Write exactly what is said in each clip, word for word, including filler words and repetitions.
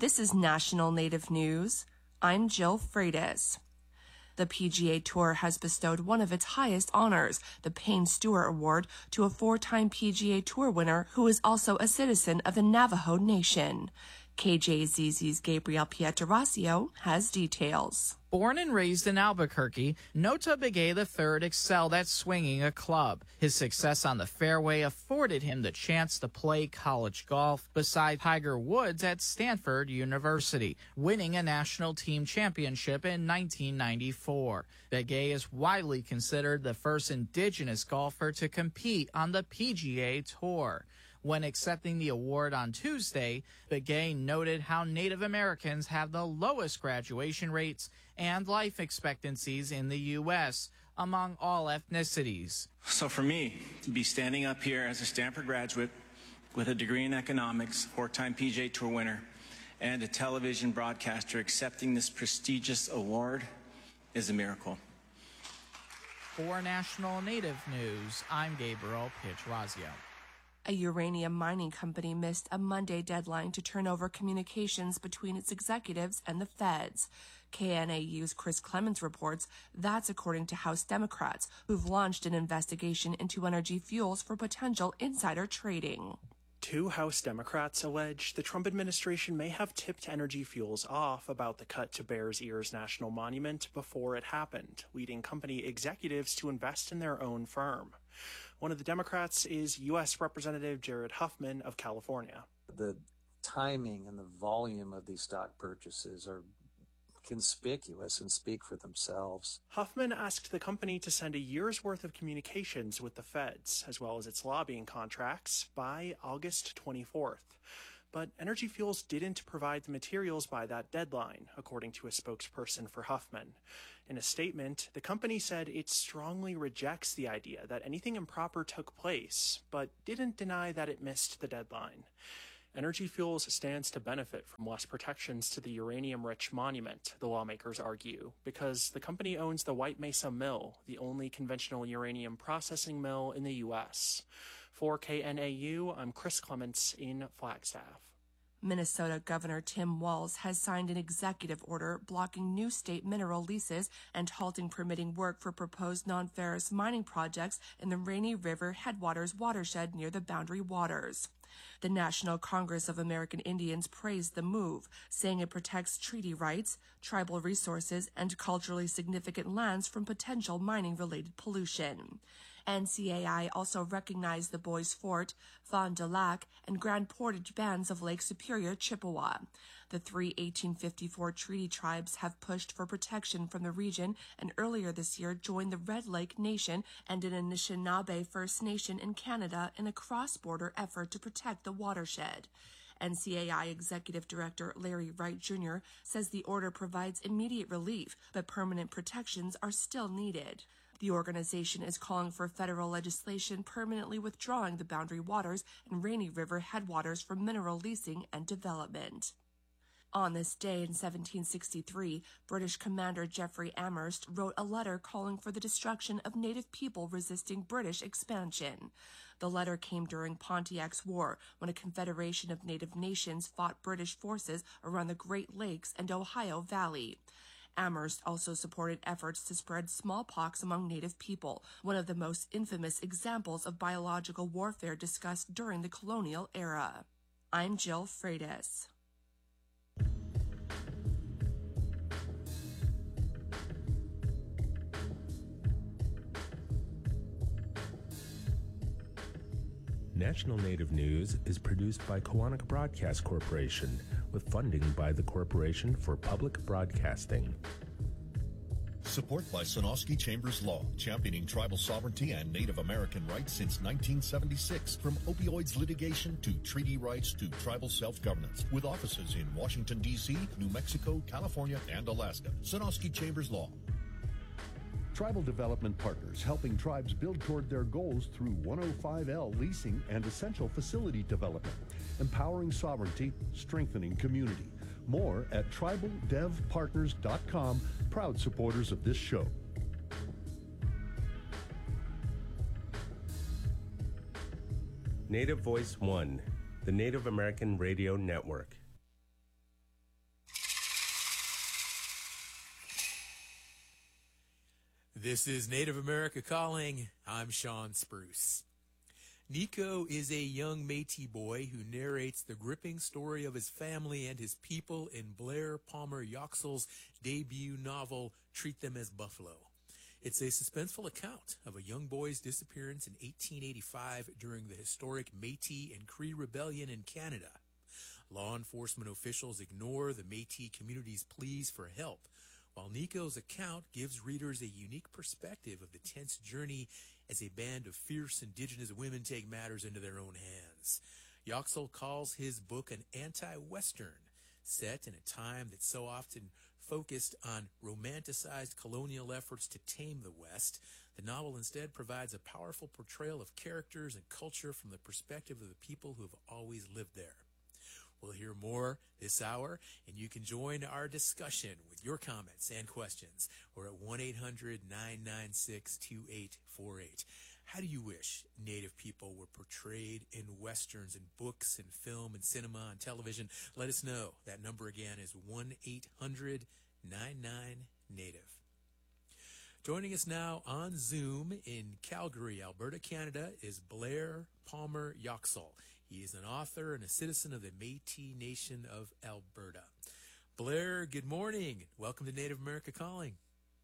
This is National Native News. I'm Jill Freitas. The P G A Tour has bestowed one of its highest honors, the Payne Stewart Award, to a four-time P G A Tour winner who is also a citizen of the Navajo Nation. K J Z Z's Gabriel Pietrasio has details. Born and raised in Albuquerque, Nota Begay the third excelled at swinging a club. His success on the fairway afforded him the chance to play college golf beside Tiger Woods at Stanford University, winning a national team championship in nineteen ninety-four. Begay is widely considered the first indigenous golfer to compete on the P G A Tour. When accepting the award on Tuesday, Begay noted how Native Americans have the lowest graduation rates and life expectancies in the U S among all ethnicities. So for me, to be standing up here as a Stanford graduate with a degree in economics, four-time P G A Tour winner, and a television broadcaster accepting this prestigious award is a miracle. For National Native News, I'm Gabriel Pietrasio. A uranium mining company missed a Monday deadline to turn over communications between its executives and the feds. K N A U's Chris Clemens reports that's according to House Democrats, who've launched an investigation into Energy Fuels for potential insider trading. Two House Democrats allege the Trump administration may have tipped Energy Fuels off about the cut to Bears Ears National Monument before it happened, leading company executives to invest in their own firm. One of the Democrats is U S Representative Jared Huffman of California. The timing and the volume of these stock purchases are conspicuous and speak for themselves. Huffman asked the company to send a year's worth of communications with the feds, as well as its lobbying contracts, by August twenty-fourth. But Energy Fuels didn't provide the materials by that deadline, according to a spokesperson for Huffman. In a statement, the company said it strongly rejects the idea that anything improper took place, but didn't deny that it missed the deadline. Energy Fuels stands to benefit from less protections to the uranium-rich monument, the lawmakers argue, because the company owns the White Mesa Mill, the only conventional uranium processing mill in the U S. For K N A U, I'm Chris Clements in Flagstaff. Minnesota Governor Tim Walz has signed an executive order blocking new state mineral leases and halting permitting work for proposed non-ferrous mining projects in the Rainy River Headwaters watershed near the Boundary Waters. The National Congress of American Indians praised the move, saying it protects treaty rights, tribal resources, and culturally significant lands from potential mining-related pollution. N C A I also recognized the Bois Forte, Fond du Lac, and Grand Portage bands of Lake Superior, Chippewa. The three eighteen fifty-four treaty tribes have pushed for protection from the region and earlier this year joined the Red Lake Nation and an Anishinaabe First Nation in Canada in a cross-border effort to protect the watershed. N C A I Executive Director Larry Wright Junior says the order provides immediate relief, but permanent protections are still needed. The organization is calling for federal legislation permanently withdrawing the Boundary Waters and Rainy River headwaters from mineral leasing and development. On this day in seventeen sixty-three, British Commander Geoffrey Amherst wrote a letter calling for the destruction of native people resisting British expansion. The letter came during Pontiac's War, when a confederation of native nations fought British forces around the Great Lakes and Ohio Valley. Amherst also supported efforts to spread smallpox among native people, one of the most infamous examples of biological warfare discussed during the colonial era. I'm Jill Freitas. National Native News is produced by Koahnic Broadcast Corporation with funding by the Corporation for Public Broadcasting. Support by Sonosky Chambers Law, championing tribal sovereignty and Native American rights since nineteen seventy-six. From opioids litigation to treaty rights to tribal self-governance. With offices in Washington, D C, New Mexico, California, and Alaska. Sonosky Chambers Law. Tribal Development Partners, helping tribes build toward their goals through one oh five L leasing and essential facility development. Empowering sovereignty, strengthening community. More at tribal dev partners dot com, proud supporters of this show. Native Voice One, the Native American Radio Network. This is Native America Calling. I'm Sean Spruce. Nico is a young Métis boy who narrates the gripping story of his family and his people in Blair Palmer Yoxall's debut novel, Treat Them as Buffalo. It's a suspenseful account of a young boy's disappearance in eighteen eighty-five during the historic Métis and Cree Rebellion in Canada. Law enforcement officials ignore the Métis community's pleas for help, while Nico's account gives readers a unique perspective of the tense journey as a band of fierce indigenous women take matters into their own hands. Yoxall calls his book an anti-Western, set in a time that so often focused on romanticized colonial efforts to tame the West. The novel instead provides a powerful portrayal of characters and culture from the perspective of the people who have always lived there. We'll hear more this hour, and you can join our discussion with your comments and questions. We're at one eight hundred nine nine six two eight four eight. How do you wish Native people were portrayed in Westerns, in books, and film, and cinema, and television? Let us know. That number again is one eight hundred nine nine Native. Joining us now on Zoom in Calgary, Alberta, Canada, is Blair Palmer Yoxall. He is an author and a citizen of the Métis Nation of Alberta. Blair, good morning. Welcome to Native America Calling.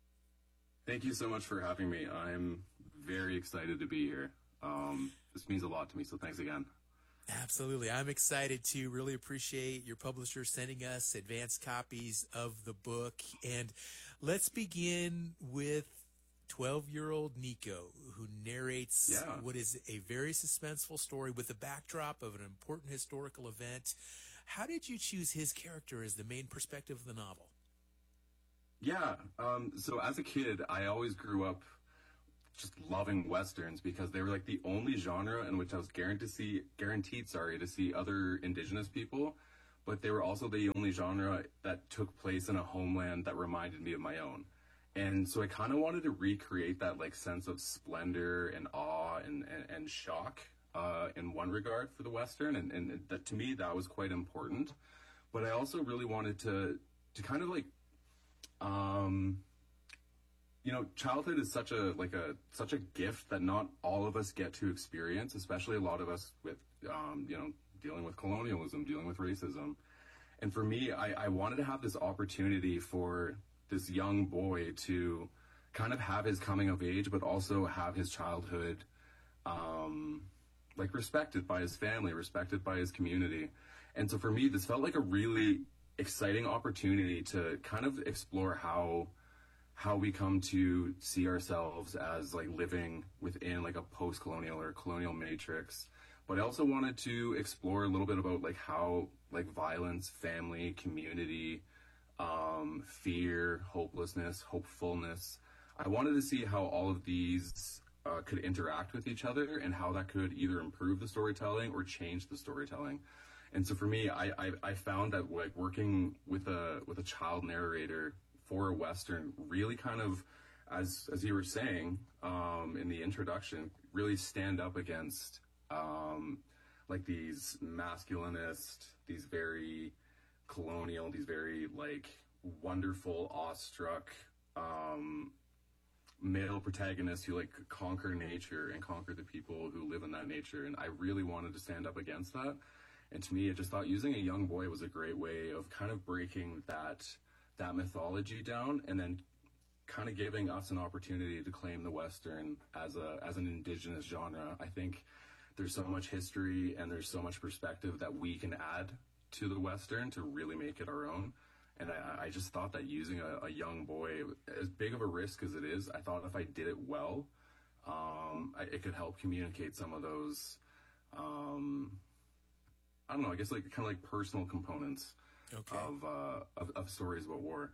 Thank you so much for having me. I'm very excited to be here. Um, this means a lot to me, so thanks again. Absolutely. I'm excited to really appreciate your publisher sending us advanced copies of the book. And let's begin with twelve-year-old Nico, who narrates yeah. what is a very suspenseful story with the backdrop of an important historical event. How did you choose his character as the main perspective of the novel? Yeah, um, so as a kid, I always grew up just loving Westerns because they were like the only genre in which I was guaranteed to see, guaranteed, sorry, to see other Indigenous people, but they were also the only genre that took place in a homeland that reminded me of my own. And so I kind of wanted to recreate that like sense of splendor and awe and, and, and shock uh, in one regard for the Western. And, and that, to me, that was quite important. But I also really wanted to, to kind of like, um, you know, childhood is such a, like a, such a gift that not all of us get to experience, especially a lot of us with, um, you know, dealing with colonialism, dealing with racism. And for me, I, I wanted to have this opportunity for this young boy to kind of have his coming of age, but also have his childhood, um, like respected by his family, respected by his community. And so for me, this felt like a really exciting opportunity to kind of explore how, how we come to see ourselves as like living within like a post-colonial or colonial matrix. But I also wanted to explore a little bit about like how like violence, family, community, um, fear, hopelessness, hopefulness. I wanted to see how all of these uh, could interact with each other and how that could either improve the storytelling or change the storytelling. And so for me, I, I, I found that like working with a with a child narrator for a Western really kind of, as as you were saying um, in the introduction, really stand up against um, like these masculinist, these very colonial, these very like wonderful, awestruck um, male protagonists who like conquer nature and conquer the people who live in that nature. And I really wanted to stand up against that. And to me, I just thought using a young boy was a great way of kind of breaking that that mythology down and then kind of giving us an opportunity to claim the Western as a as an indigenous genre. I think there's so much history and there's so much perspective that we can add to the Western to really make it our own. And I, I just thought that using a, a young boy, as big of a risk as it is, I thought if I did it well, um, I, it could help communicate some of those, um, I don't know, I guess like kind of like personal components okay. of, uh, of of stories about war.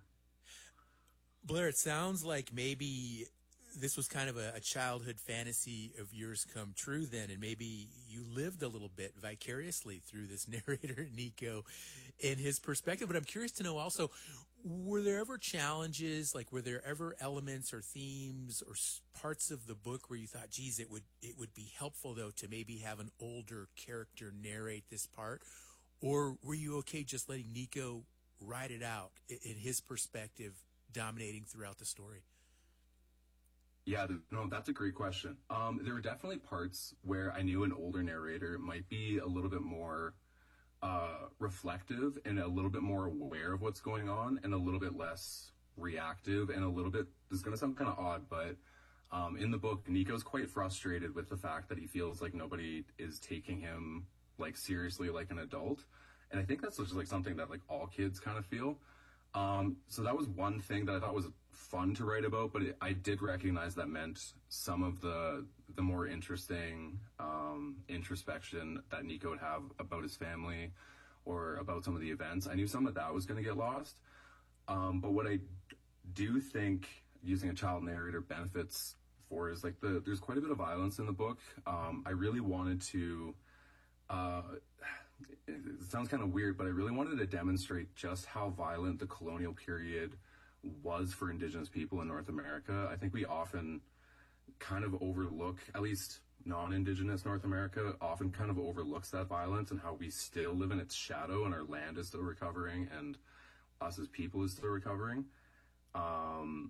Blair, it sounds like maybe this was kind of a, a childhood fantasy of yours come true then, and maybe you lived a little bit vicariously through this narrator, Nico, in his perspective. But I'm curious to know also, were there ever challenges, like were there ever elements or themes or parts of the book where you thought, geez, it would it would be helpful, though, to maybe have an older character narrate this part? Or were you okay just letting Nico write it out in his perspective, dominating throughout the story? Yeah, no, that's a great question. Um, there were definitely parts where I knew an older narrator might be a little bit more uh, reflective and a little bit more aware of what's going on and a little bit less reactive and a little bit, this is going to sound kind of odd, but um, in the book, Nico's quite frustrated with the fact that he feels like nobody is taking him like seriously like an adult. And I think that's just like something that like all kids kind of feel. Um, so that was one thing that I thought was fun to write about, but it, I did recognize that meant some of the the more interesting um, introspection that Nico would have about his family or about some of the events. I knew some of that was going to get lost. Um, but what I do think using a child narrator benefits for is like the there's quite a bit of violence in the book. Um, I really wanted to. Uh, it sounds kind of weird, but I really wanted to demonstrate just how violent the colonial period was for Indigenous people in North America. I think we often kind of overlook, at least non-Indigenous North America, often kind of overlooks that violence and how we still live in its shadow and our land is still recovering and us as people is still recovering. Um,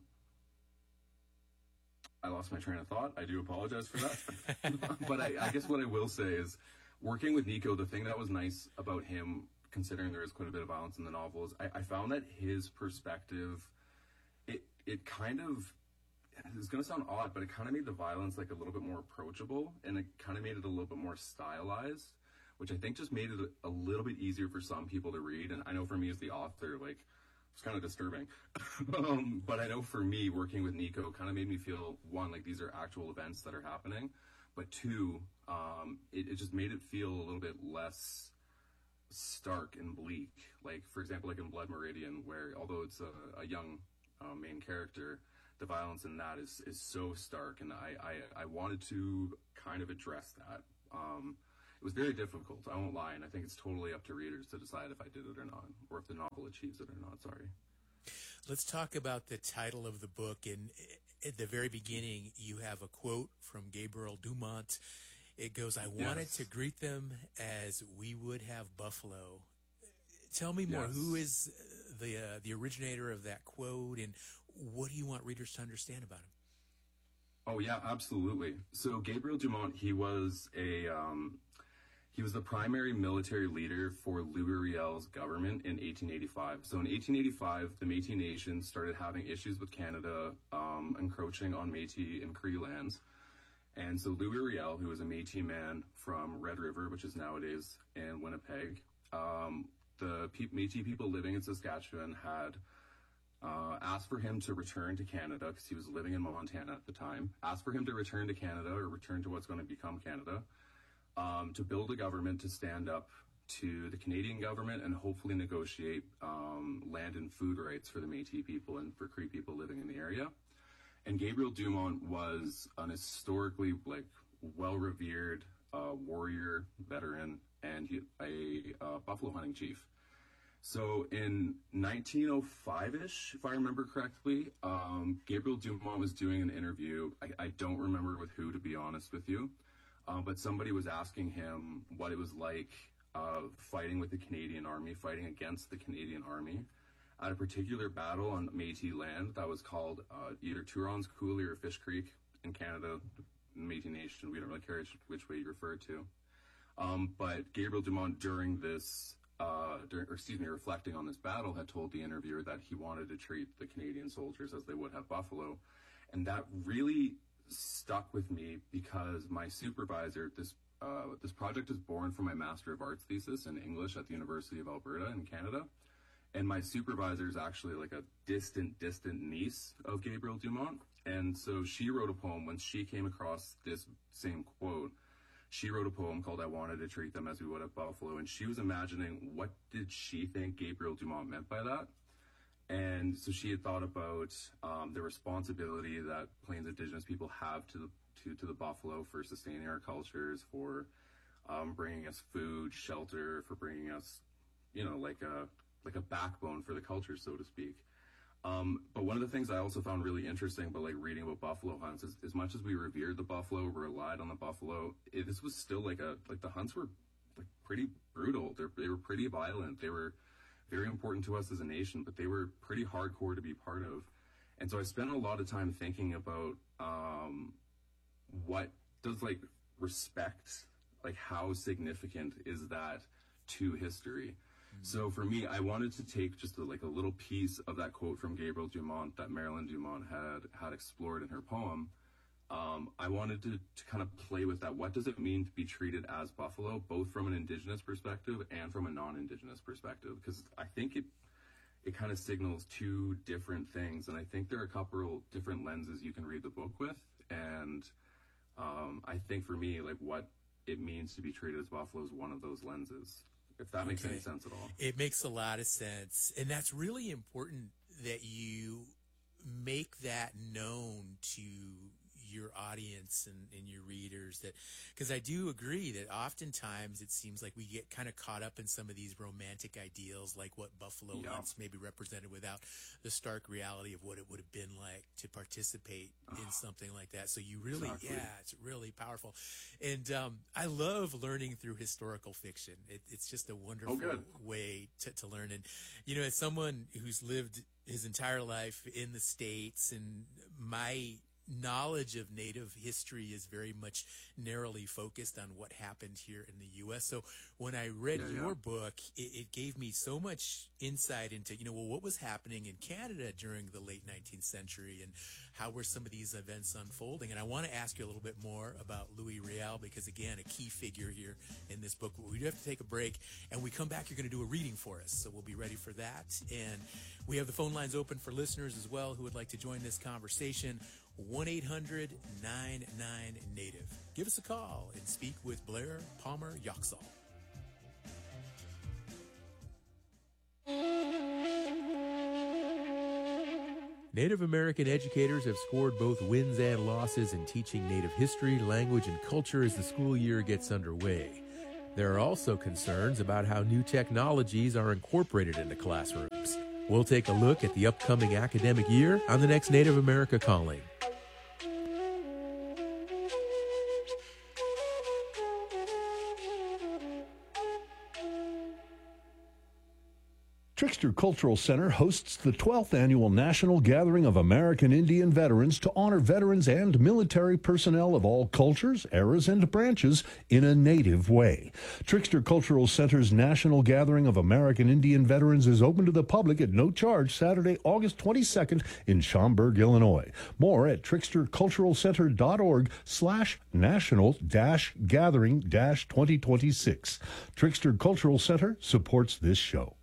I lost my train of thought. I do apologize for that. But I, I guess what I will say is, working with Nico, the thing that was nice about him, considering there is quite a bit of violence in the novel, is I, I found that his perspective, it it kind of, it's going to sound odd, but it kind of made the violence like a little bit more approachable, and it kind of made it a little bit more stylized, which I think just made it a, a little bit easier for some people to read. And I know for me as the author, like, it's kind of disturbing. um, but I know for me, working with Nico kind of made me feel, one, like these are actual events that are happening, but two, um, it, it just made it feel a little bit less stark and bleak. Like, for example, like in Blood Meridian, where although it's a, a young uh, main character, the violence in that is, is so stark, and I, I, I wanted to kind of address that. Um, it was very difficult, I won't lie, and I think it's totally up to readers to decide if I did it or not, or if the novel achieves it or not, sorry. Let's talk about the title of the book. And at the very beginning, you have a quote from Gabriel Dumont. It goes, "I wanted Yes. to greet them as we would have buffalo." Tell me more. Yes. Who is the uh, the originator of that quote, and what do you want readers to understand about him? Oh yeah, absolutely. So Gabriel Dumont, he was a um, he was the primary military leader for Louis Riel's government in eighteen eighty-five. So in eighteen eighty-five, the Métis Nation started having issues with Canada um, encroaching on Métis and Cree lands. And so Louis Riel, who was a Métis man from Red River, which is nowadays in Winnipeg, um, the pe- Métis people living in Saskatchewan had uh, asked for him to return to Canada, because he was living in Montana at the time, asked for him to return to Canada, or return to what's going to become Canada, um, to build a government to stand up to the Canadian government and hopefully negotiate um, land and food rights for the Métis people and for Cree people living in the area. And Gabriel Dumont was an historically, like, well-revered uh, warrior, veteran, and he, a uh, buffalo hunting chief. So in nineteen oh five-ish, if I remember correctly, um, Gabriel Dumont was doing an interview. I, I don't remember with who, to be honest with you, uh, but somebody was asking him what it was like uh, fighting with the Canadian Army, fighting against the Canadian Army, at a particular battle on Métis land that was called uh, either Turons Coulee or Fish Creek in Canada, Métis Nation. We don't really care which, which way you refer to. Um, but Gabriel Dumont, during this, uh, during, or excuse me, reflecting on this battle, had told the interviewer that he wanted to treat the Canadian soldiers as they would have buffalo. And that really stuck with me because my supervisor, this uh, this project is born from my Master of Arts thesis in English at the University of Alberta in Canada. And my supervisor is actually like a distant, distant niece of Gabriel Dumont. And so she wrote a poem when she came across this same quote. She wrote a poem called "I Wanted to Treat Them as We Would have Buffalo." And she was imagining, what did she think Gabriel Dumont meant by that? And so she had thought about um, the responsibility that Plains Indigenous people have to the, to, to the buffalo for sustaining our cultures, for um, bringing us food, shelter, for bringing us, you know, like a... like a backbone for the culture, so to speak. Um, but one of the things I also found really interesting about like reading about buffalo hunts is, as much as we revered the buffalo, relied on the buffalo, it, this was still like a, like the hunts were like pretty brutal. They're, they were pretty violent. They were very important to us as a nation, but they were pretty hardcore to be part of. And so I spent a lot of time thinking about um, what does like respect, like how significant is that to history? Mm-hmm. So for me, I wanted to take just a, like a little piece of that quote from Gabriel Dumont that Marilyn Dumont had had explored in her poem. Um, I wanted to, to kind of play with that. What does it mean to be treated as buffalo, both from an Indigenous perspective and from a non-Indigenous perspective? Because I think it it kind of signals two different things, and I think there are a couple different lenses you can read the book with. And um, I think for me, like what it means to be treated as buffalo is one of those lenses, if that makes Okay. any sense at all. It makes a lot of sense. And that's really important that you make that known to your audience and, and your readers, that because I do agree that oftentimes it seems like we get kind of caught up in some of these romantic ideals, like what Buffalo Yeah. once maybe represented, without the stark reality of what it would have been like to participate in something like that. So you really, Exactly. yeah, it's really powerful. And um, I love learning through historical fiction. It, it's just a wonderful good. way to, to learn. And, you know, as someone who's lived his entire life in the States, and my knowledge of Native history is very much narrowly focused on what happened here in the U S. So when I read Yeah, your yeah. book, it, it gave me so much insight into, you know, well, what was happening in Canada during the late nineteenth century, and how were some of these events unfolding. And I want to ask you a little bit more about Louis Riel, because again, a key figure here in this book. We do have to take a break, and when we come back, you're going to do a reading for us. So we'll be ready for that. And we have the phone lines open for listeners as well who would like to join this conversation. one eight hundred nine nine native. Give us a call and speak with Blair Palmer Yoxall. Native American educators have scored both wins and losses in teaching Native history, language, and culture as the school year gets underway. There are also concerns about how new technologies are incorporated into classrooms. We'll take a look at the upcoming academic year on the next Native America Calling. Trickster Cultural Center hosts the twelfth Annual National Gathering of American Indian Veterans to honor veterans and military personnel of all cultures, eras, and branches in a Native way. Trickster Cultural Center's National Gathering of American Indian Veterans is open to the public at no charge Saturday, August twenty-second in Schaumburg, Illinois. More at tricksterculturalcenter.org slash national dash gathering dash 2026. Trickster Cultural Center supports this show.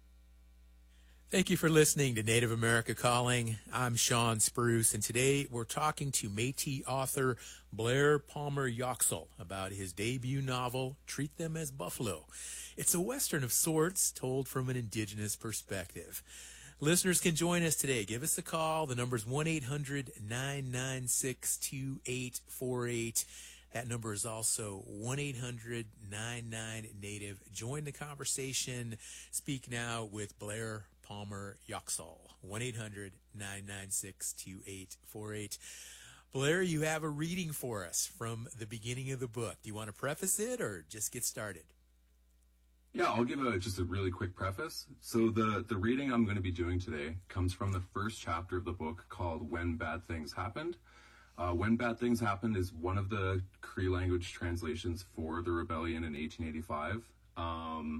Thank you for listening to Native America Calling. I'm Sean Spruce, and today we're talking to Métis author Blair Palmer Yoxall about his debut novel, Treat Them as Buffalo. It's a Western of sorts, told from an Indigenous perspective. Listeners can join us today. Give us a call. The number's one eight hundred nine nine six two eight four eight. That number is also one eight hundred nine nine native. Join the conversation. Speak now with Blair Palmer Yoxall. one eight hundred nine nine six two eight four eight. Blair, you have a reading for us from the beginning of the book. Do you want to preface it or just get started? Yeah, I'll give a, just a really quick preface. So the, the reading I'm going to be doing today comes from the first chapter of the book called When Bad Things Happened. Uh, When Bad Things Happened is one of the Cree language translations for the rebellion in eighteen eighty-five. Um,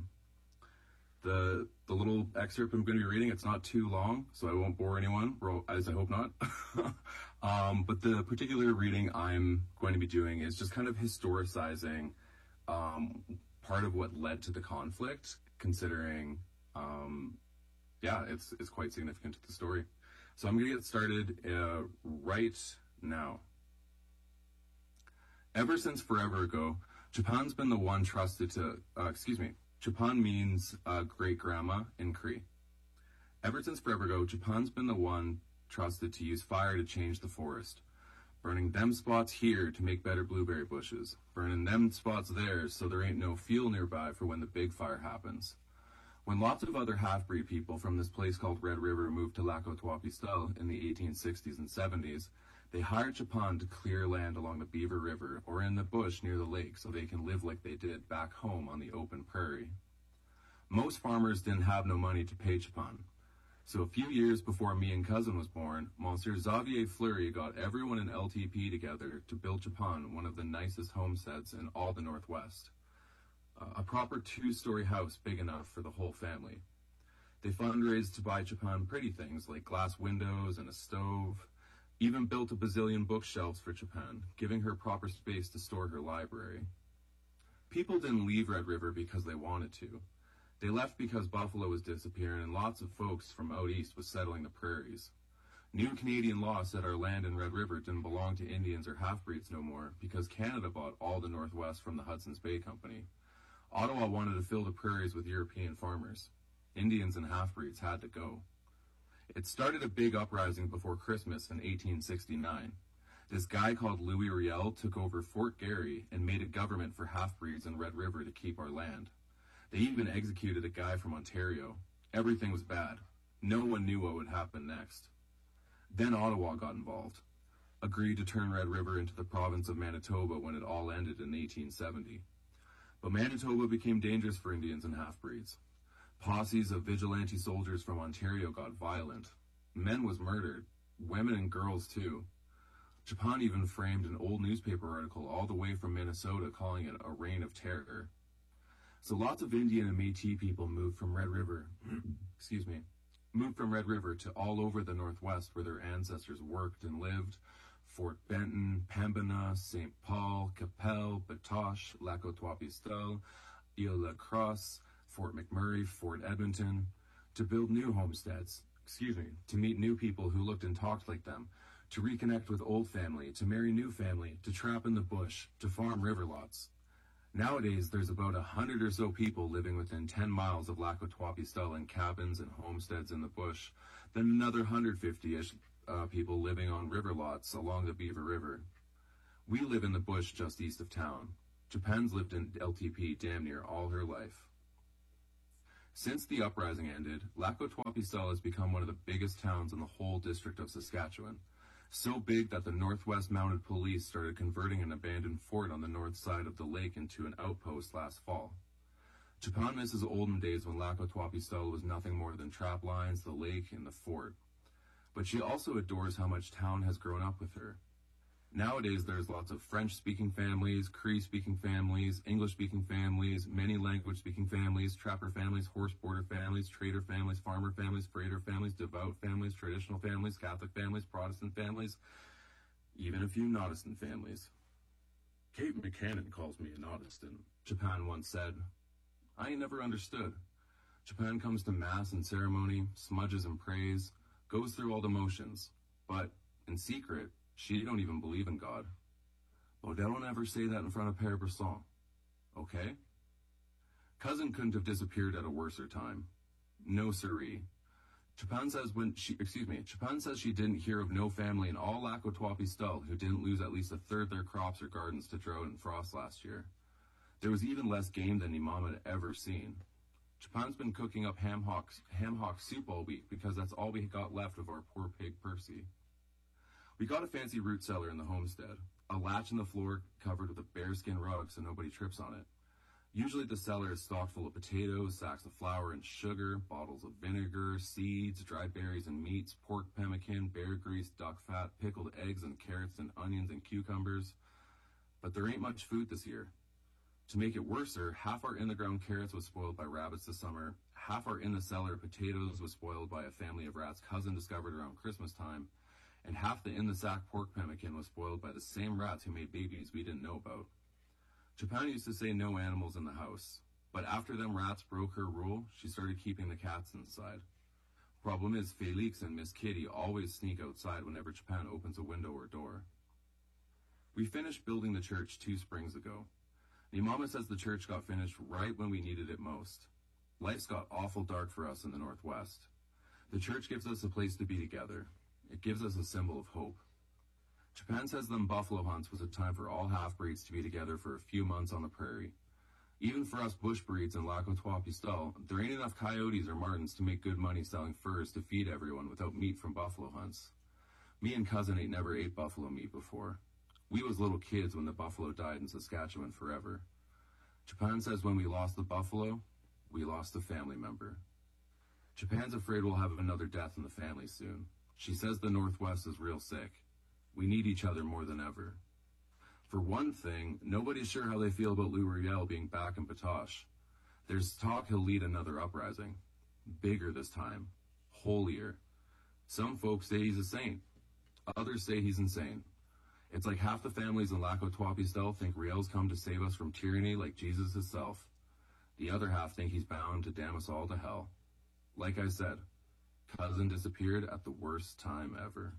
the the little excerpt I'm going to be reading, it's not too long, so I won't bore anyone, as I hope not. um, but the particular reading I'm going to be doing is just kind of historicizing um, part of what led to the conflict, considering, um, yeah, it's, it's quite significant to the story. So I'm going to get started uh, right now. Ever since forever ago, Japan's been the one trusted to, uh, excuse me, Japan means uh, great-grandma in Cree. Ever since forever ago, Japan's been the one trusted to use fire to change the forest, burning them spots here to make better blueberry bushes, burning them spots there so there ain't no fuel nearby for when the big fire happens. When lots of other half-breed people from this place called Red River moved to Lac Otois Pistel in the eighteen sixties and seventies, they hired Japan to clear land along the Beaver River or in the bush near the lake so they can live like they did back home on the open prairie. Most farmers didn't have no money to pay Japan, So a few years before me and cousin was born, Monsieur Xavier Fleury got everyone in L T P together to build Japan one of the nicest homesteads in all the Northwest. Uh, a proper two-story house big enough for the whole family. They fundraised to buy Japan pretty things like glass windows and a stove, even built a bazillion bookshelves for Japan, giving her proper space to store her library. People didn't leave Red River because they wanted to. They left because buffalo was disappearing and lots of folks from out east was settling the prairies. New Canadian law said our land in Red River didn't belong to Indians or half-breeds no more because Canada bought all the Northwest from the Hudson's Bay Company. Ottawa wanted to fill the prairies with European farmers. Indians and half-breeds had to go. It started a big uprising before Christmas in eighteen sixty-nine. This guy called Louis Riel took over Fort Garry and made a government for half-breeds in Red River to keep our land. They even executed a guy from Ontario. Everything was bad. No one knew what would happen next. Then Ottawa got involved, agreed to turn Red River into the province of Manitoba when it all ended in eighteen seventy. But Manitoba became dangerous for Indians and half-breeds. Posses of vigilante soldiers from Ontario got violent. Men was murdered, women and girls too. Japan even framed an old newspaper article all the way from Minnesota calling it a reign of terror. So lots of Indian and Métis people moved from Red River, excuse me, moved from Red River to all over the Northwest where their ancestors worked and lived. Fort Benton, Pembina, Saint Paul, Qu'Appelle, Batoche, Lac-aux-Trois-Pistoles, Île-la-Crosse, Fort McMurray, Fort Edmonton, to build new homesteads, excuse me, to meet new people who looked and talked like them, to reconnect with old family, to marry new family, to trap in the bush, to farm river lots. Nowadays, there's about a hundred or so people living within ten miles of Lac-aux-Trois-Pistoles in cabins and homesteads in the bush, then another one hundred fifty-ish uh, people living on river lots along the Beaver River. We live in the bush just east of town. Japan's lived in L T P damn near all her life. Since the uprising ended, Lac-aux-Trois-Pistoles has become one of the biggest towns in the whole district of Saskatchewan. So big that the Northwest Mounted Police started converting an abandoned fort on the north side of the lake into an outpost last fall. Japan misses olden days when Lac-aux-Trois-Pistoles was nothing more than trap lines, the lake, and the fort. But she also adores how much town has grown up with her. Nowadays, there's lots of French-speaking families, Cree-speaking families, English-speaking families, many language-speaking families, trapper families, horse-boarder families, trader families, farmer families, freighter families, devout families, traditional families, Catholic families, Protestant families, even a few Nodistan families. Kate McCannon calls me a Nodistan, Japan once said. I ain't never understood. Japan comes to mass and ceremony, smudges and prays, goes through all the motions, but in secret, she don't even believe in God. Odell will never say that in front of Père Brisson. Okay? Cousin couldn't have disappeared at a worser time. No siree. Japan says when she, excuse me, Japan says she didn't hear of no family in all Lac-aux-Trois-Pistoles who didn't lose at least a third their crops or gardens to drought and frost last year. There was even less game than Imam had ever seen. Japan's been cooking up ham hock, ham hock soup all week because that's all we got left of our poor pig Percy. We got a fancy root cellar in the homestead, a latch in the floor covered with a bearskin rug so nobody trips on it. Usually the cellar is stocked full of potatoes, sacks of flour and sugar, bottles of vinegar, seeds, dried berries and meats, pork pemmican, bear grease, duck fat, pickled eggs and carrots and onions and cucumbers. But there ain't much food this year. To make it worser, half our in-the-ground carrots was spoiled by rabbits this summer, half our in-the-cellar potatoes was spoiled by a family of rats cousin discovered around Christmas time, and half the in-the-sack pork pemmican was spoiled by the same rats who made babies we didn't know about. Japan used to say no animals in the house, but after them rats broke her rule, she started keeping the cats inside. Problem is, Felix and Miss Kitty always sneak outside whenever Japan opens a window or door. We finished building the church two springs ago. The Mama says the church got finished right when we needed it most. Life's got awful dark for us in the Northwest. The church gives us a place to be together. It gives us a symbol of hope. Japan says them buffalo hunts was a time for all half-breeds to be together for a few months on the prairie. Even for us bush breeds in Lac-aux-Trois-Pistoles, there ain't enough coyotes or martens to make good money selling furs to feed everyone without meat from buffalo hunts. Me and cousin ain't never ate buffalo meat before. We was little kids when the buffalo died in Saskatchewan forever. Japan says when we lost the buffalo, we lost a family member. Japan's afraid we'll have another death in the family soon. She says the Northwest is real sick. We need each other more than ever. For one thing, nobody's sure how they feel about Lou Riel being back in Batoche. There's talk he'll lead another uprising. Bigger this time. Holier. Some folks say he's a saint. Others say he's insane. It's like half the families in Lac Otoapistel think Riel's come to save us from tyranny like Jesus himself. The other half think he's bound to damn us all to hell. Like I said, cousin disappeared at the worst time ever.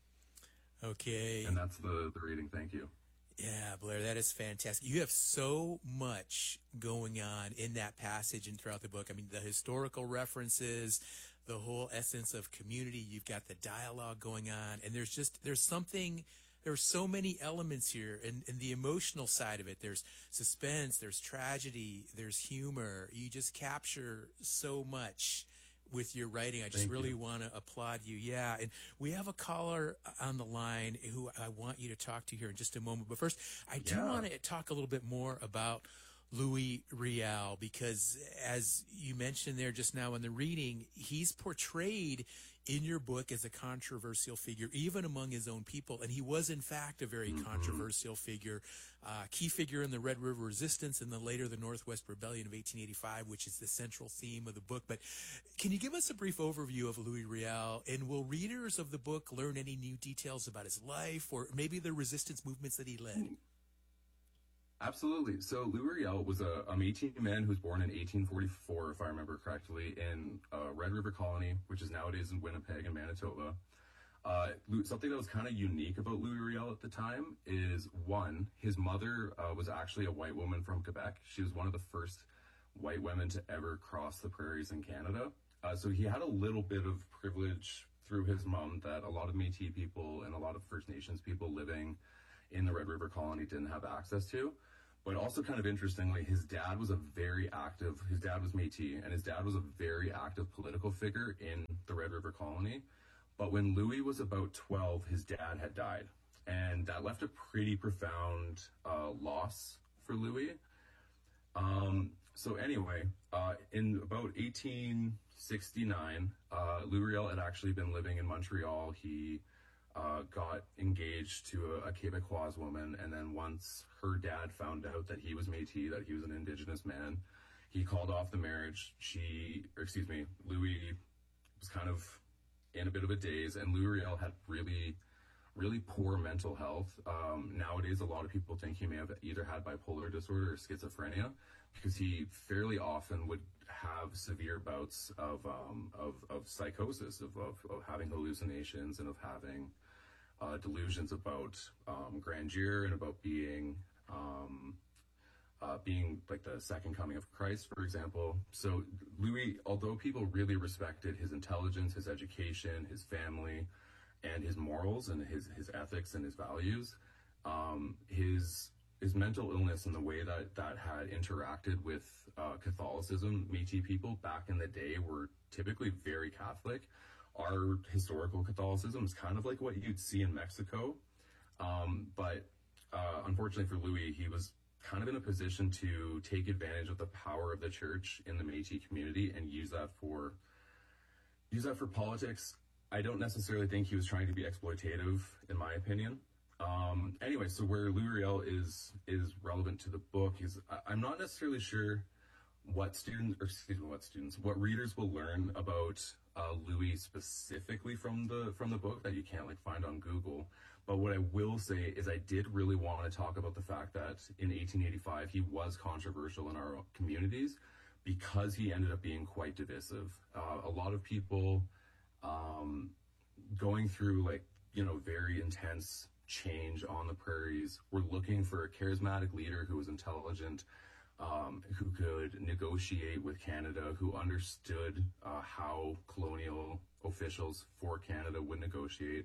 Okay. And that's the, the reading. Thank you. Yeah, Blair, that is fantastic. You have so much going on in that passage and throughout the book. I mean, the historical references, the whole essence of community. You've got the dialogue going on, and there's just, there's something, there's so many elements here, and, and the emotional side of it. There's suspense, there's tragedy, there's humor. You just capture so much with your writing. I just Thank really you. want to applaud you. Yeah. And we have a caller on the line who I want you to talk to here in just a moment. But first, I do Yeah. want to talk a little bit more about Louis Riel, because as you mentioned there just now in the reading, he's portrayed in your book as a controversial figure, even among his own people. And he was, in fact, a very mm-hmm. controversial figure, uh, key figure in the Red River Resistance and then later the Northwest Rebellion of eighteen eighty-five, which is the central theme of the book. But can you give us a brief overview of Louis Riel? And will readers of the book learn any new details about his life or maybe the resistance movements that he led? Absolutely. So Louis Riel was a, a Métis man who was born in eighteen forty-four, if I remember correctly, in uh, Red River Colony, which is nowadays in Winnipeg and Manitoba. Uh, something that was kind of unique about Louis Riel at the time is, one, his mother uh, was actually a white woman from Quebec. She was one of the first white women to ever cross the prairies in Canada. Uh, so he had a little bit of privilege through his mom that a lot of Métis people and a lot of First Nations people living in the Red River Colony didn't have access to. But also kind of interestingly, his dad was a very active, his dad was Métis, and his dad was a very active political figure in the Red River Colony. But when Louis was about twelve, his dad had died. And that left a pretty profound uh, loss for Louis. Um, so anyway, uh, in about eighteen sixty-nine, uh, Louis Riel had actually been living in Montreal. He Uh, got engaged to a, a Quebecoise woman, and then once her dad found out that he was Métis, that he was an Indigenous man, he called off the marriage. She, or excuse me, Louis was kind of in a bit of a daze, and Louis Riel had really, really poor mental health. Um, nowadays, a lot of people think he may have either had bipolar disorder or schizophrenia, because he fairly often would have severe bouts of um, of, of psychosis, of, of, of having hallucinations and of having uh, delusions about um, grandeur and about being um, uh, being like the second coming of Christ, for example. So Louis, although people really respected his intelligence, his education, his family, and his morals and his, his ethics and his values, um, his his mental illness and the way that that had interacted with uh, Catholicism, Métis people back in the day were typically very Catholic. Our historical Catholicism is kind of like what you'd see in Mexico. Um, but uh, unfortunately for Louis, he was kind of in a position to take advantage of the power of the church in the Métis community and use that for use that for politics. I don't necessarily think he was trying to be exploitative, in my opinion. Um, anyway, so where Louis Riel is is relevant to the book is I, I'm not necessarily sure what students, or excuse me, what students, what readers will learn about uh, Louis specifically from the from the book that you can't like find on Google. But what I will say is I did really want to talk about the fact that in eighteen eighty-five he was controversial in our communities because he ended up being quite divisive. Uh, a lot of people um, going through like you know very intense change on the prairies were looking for a charismatic leader who was intelligent, um, who could negotiate with Canada, who understood uh, how colonial officials for Canada would negotiate.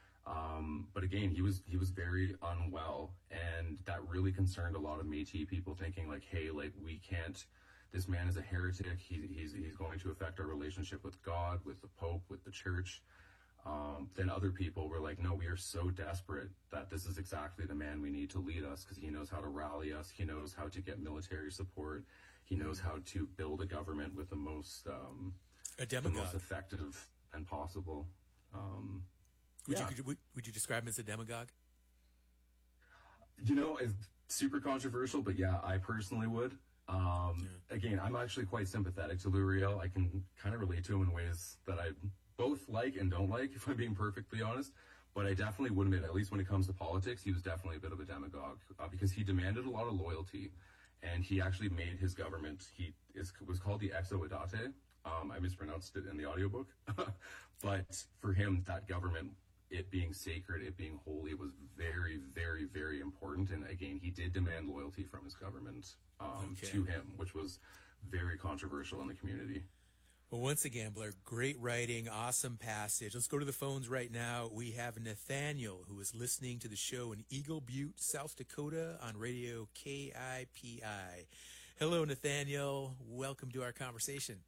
Um, but again, he was he was very unwell, and that really concerned a lot of Métis people, thinking like, hey, like we can't. This man is a heretic. He, he's he's going to affect our relationship with God, with the Pope, with the Church. Um, then other people were like, no, we are so desperate that this is exactly the man we need to lead us because he knows how to rally us. He knows how to get military support. He knows how to build a government with the most, um, A the demagogue. most effective and possible. Um, would, yeah. you, would, would you describe him as a demagogue? You know, it's super controversial, but yeah, I personally would. Um, yeah. Again, I'm actually quite sympathetic to Lou Riel. I can kind of relate to him in ways that I both like and don't like, if I'm being perfectly honest. But I definitely would admit, at least when it comes to politics, he was definitely a bit of a demagogue uh, because he demanded a lot of loyalty, and he actually made his government. He is was called the Exo Edate. Um, I mispronounced it in the audiobook, but for him, that government, it being sacred, it being holy, was very, very, very important. And again, he did demand loyalty from his government um, okay. to him, which was very controversial in the community. Well, once again, Blair, great writing, awesome passage. Let's go to the phones right now. We have Nathaniel, who is listening to the show in Eagle Butte, South Dakota on radio K I P I. Hello, Nathaniel. Welcome to our conversation.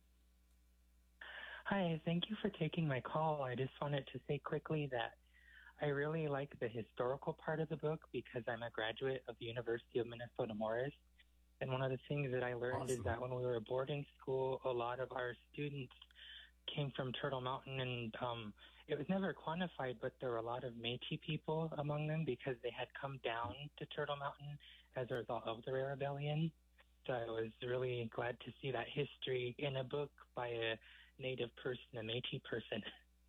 Hi, thank you for taking my call. I just wanted to say quickly that I really like the historical part of the book because I'm a graduate of the University of Minnesota Morris. And one of the things that I learned awesome. is that when we were boarding school, a lot of our students came from Turtle Mountain, and um, it was never quantified, but there were a lot of Métis people among them because they had come down to Turtle Mountain as a result of the Rare Rebellion. So I was really glad to see that history in a book by a Native person, a Métis person.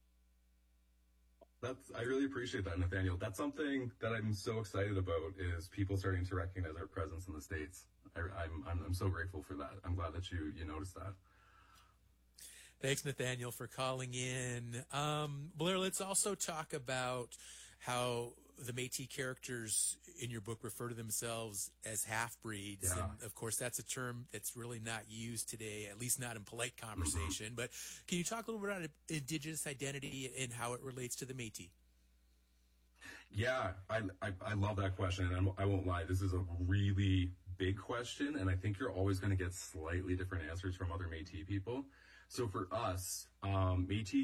That's, I really appreciate that, Nathaniel. That's something that I'm so excited about, is people starting to recognize our presence in the States. I, I'm, I'm I'm so grateful for that. I'm glad that you you noticed that. Thanks, Nathaniel, for calling in. Um, Blair, let's also talk about how the Métis characters in your book refer to themselves as half-breeds. Yeah. And, of course, that's a term that's really not used today, at least not in polite conversation. Mm-hmm. But can you talk a little bit about Indigenous identity and how it relates to the Métis? Yeah, I, I, I love that question, and I'm, I won't lie. This is a really big question, and I think you're always going to get slightly different answers from other Métis people. So for us, um, Métis